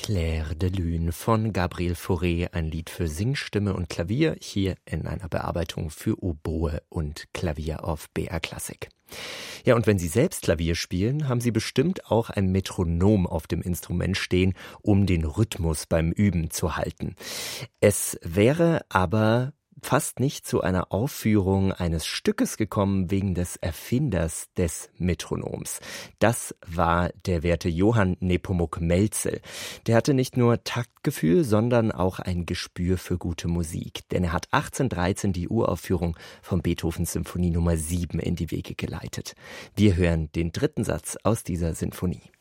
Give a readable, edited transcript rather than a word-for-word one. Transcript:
Clair de Lune von Gabriel Fauré, ein Lied für Singstimme und Klavier, hier in einer Bearbeitung für Oboe und Klavier auf BR Classic. Ja, und wenn Sie selbst Klavier spielen, haben Sie bestimmt auch ein Metronom auf dem Instrument stehen, um den Rhythmus beim Üben zu halten. Es wäre aber fast nicht zu einer Aufführung eines Stückes gekommen wegen des Erfinders des Metronoms. Das war der werte Johann Nepomuk Mälzel. Der hatte nicht nur Taktgefühl, sondern auch ein Gespür für gute Musik. Denn er hat 1813 die Uraufführung von Beethovens Symphonie Nummer 7 in die Wege geleitet. Wir hören den dritten Satz aus dieser Sinfonie.